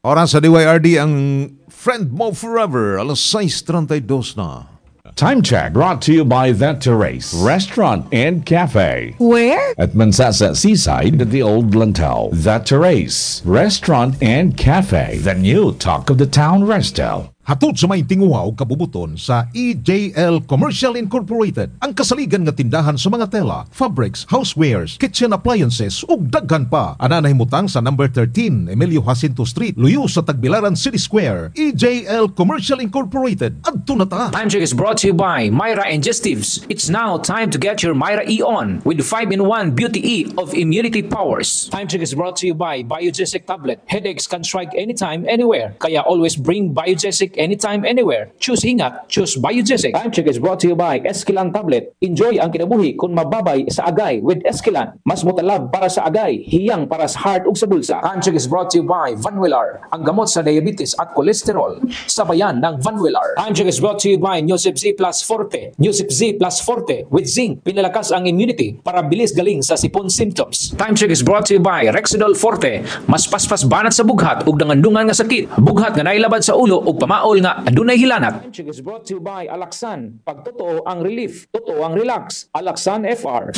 Oras sa DYRD ang Friend Mo Forever, alas 6:32 na. Time check brought to you by The Terrace Restaurant and Cafe. Where? At Mansasa Seaside at the Old Lantau. The Terrace Restaurant and Cafe. The new talk of the town resto. Hatod sa may tinguha o kabubuton sa EJL Commercial Incorporated, ang kasaligan nga tindahan sa mga tela, fabrics, housewares, kitchen appliances ug daghan pa. Ana nahimutang sa number 13 Emilio Jacinto Street, luyo sa Tagbilaran City Square. EJL Commercial Incorporated. Adto na ta. Time check is brought to you by Myra and Gestives. It's now time to get your Myra E on with 5-in-1 Beauty E of Immunity Powers. Time check is brought to you by Biogesic Tablet. Headaches can strike anytime, anywhere. Kaya always bring Biogesic anytime, anywhere. Choose Hinga, choose Biogesic. Time check is brought to you by Esquilan Tablet. Enjoy ang kinabuhi kung mababay sa agay with Esquilan. Mas mutalab para sa agay, hiyang para sa heart ug sa bulsa. Time check is brought to you by Vanwillar, ang gamot sa diabetes at kolesterol. Sabayan ng Vanwillar. Time check is brought to you by Newsip Z Plus Forte. Newsip Z Plus Forte with zinc, pinalakas ang immunity para bilis galing sa sipon symptoms. Time check is brought to you by Rexidol Forte. Mas paspas banat sa bughat ug nangandungan nga sakit. Bughat nga nailabad sa ulo ug pamaol nga adunay hilanat. Time check is brought to you by Alaxan. Pag totoo ang relief, totoo ang relax. Alaxan FR.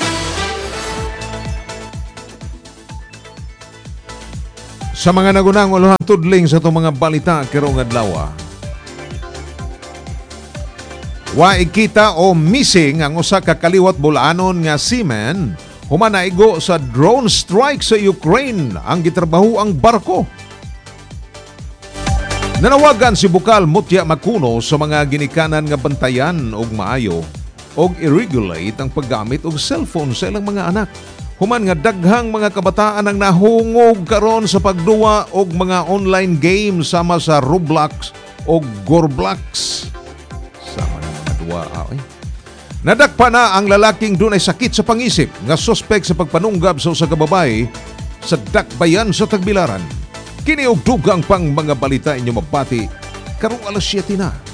Sa mga nagunang uluhan tudling sa itong mga balita kirong adlaw. Wa ikita o missing ang usa ka kaliwat bulanon nga seaman human naigo sa drone strike sa Ukraine ang gitrabaho ang barko. Nanawagan si Bukal Mutya Makuno sa mga ginikanan nga bantayan og maayo og i-regulate ang paggamit og cellphone sa ilang mga anak. Human nga daghang mga kabataan ang nahungog karon sa pagduwa og mga online games sama sa Roblox o Gorblox. Sama ng mga duwa. Nadakpa na ang lalaking dunay sakit sa pangisip nga suspek sa pagpanunggab sa usa ka babae sa Dakbayan sa Tagbilaran. Kini og dugang pang mga balita inyo mapati karong alas 7 na.